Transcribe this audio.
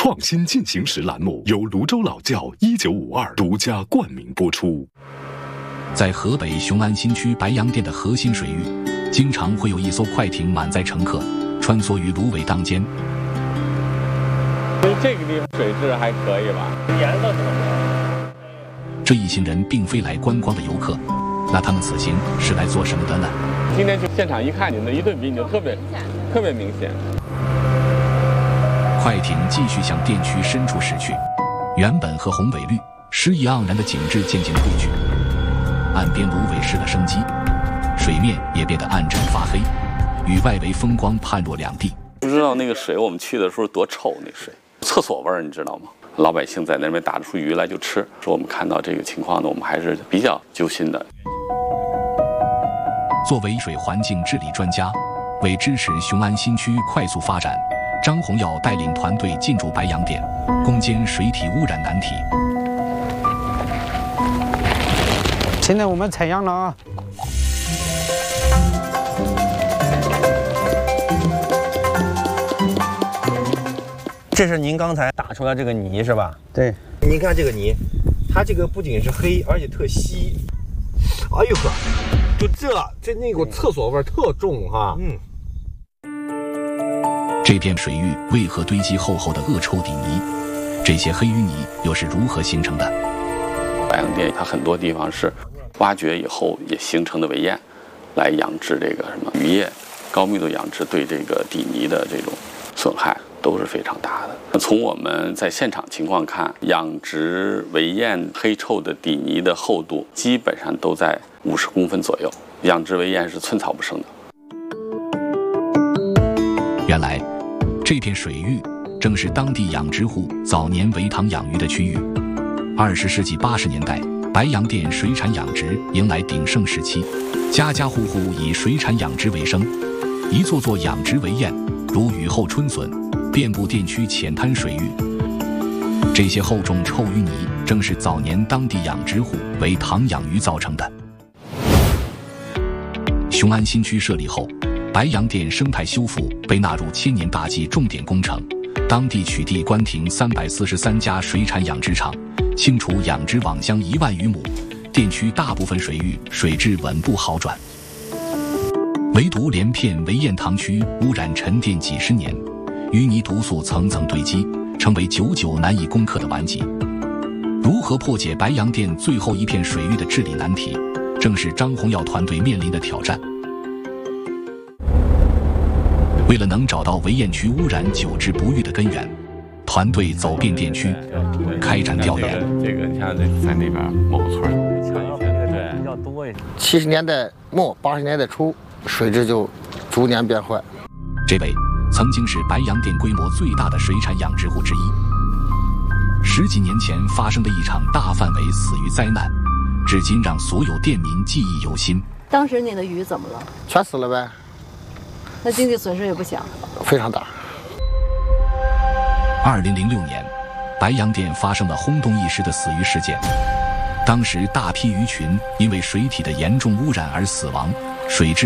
创新进行时栏目由泸州老窖1952独家冠名播出。 在河北雄安新区白洋淀的核心水域，经常会有一艘快艇满载乘客，穿梭于芦苇荡间。 这个地方水质还可以吧？颜色怎么样？ 这一行人并非来观光的游客，那他们此行是来做什么的呢？ 今天去现场一看，你们一对比，你就特别明显。 快艇继续向电区深处驶去，原本和宏伟绿、诗意盎然的景致渐渐褪去，岸边芦苇失了生机，水面也变得暗沉发黑，与外围风光判若两地。 不知道那个水我们去的时候多臭，那水厕所味儿，你知道吗？老百姓在那边打出鱼来就吃。说我们看到这个情况呢，我们还是比较揪心的。 作为水环境治理专家，为支持雄安新区快速发展，张宏耀带领团队进驻白洋淀，攻坚水体污染难题。 现在我们采样了啊！ 这是您刚才打出来这个泥是吧？ 对， 您看这个泥，它这个不仅是黑，而且特稀。哎呦呵，就这那股厕所味特重哈。 这片水域为何堆积厚厚的恶臭底泥？这些黑淤泥又是如何形成的？ 白洋淀它很多地方是挖掘以后也形成的围堰，来养殖这个什么渔业，高密度养殖对这个底泥的这种损害都是非常大的。从我们在现场情况看，养殖围堰黑臭的底泥的厚度基本上都在50公分左右，养殖围堰是寸草不生的。 原来这片水域正是当地养殖户早年围塘养鱼的区域。20世纪80年代，白洋淀水产养殖迎来鼎盛时期，家家户户以水产养殖为生，一座座养殖围堰如雨后春笋，遍布电区浅滩水域。这些厚重臭淤泥正是早年当地养殖户围塘养鱼造成的。雄安新区设立后，白洋淀生态修复被纳入千年大计重点工程，当地取缔关停343家水产养殖场，清除养殖网箱1万余亩，电区大部分水域水质稳步好转。唯独连片围堰塘区污染沉淀几十年，淤泥毒素层层堆积，成为久久难以攻克的顽疾。如何破解白洋淀最后一片水域的治理难题，正是张宏耀团队面临的挑战。为了能找到围堰区污染久治不愈的根源，团队走遍电区，开展调研。 这个你看，在那边某村对比较多一些。 70年代末80年代初，水质就逐年变坏。 这位曾经是白洋淀规模最大的水产养殖户之一。10几年前发生的一场大范围死鱼灾难，至今让所有店民记忆犹新。 当时你的鱼怎么了？ 全死了呗。 那经济损失也不小， 非常大。 2006年，白洋淀发生了轰动一时的死鱼事件。当时大批鱼群因为水体的严重污染而死亡，水质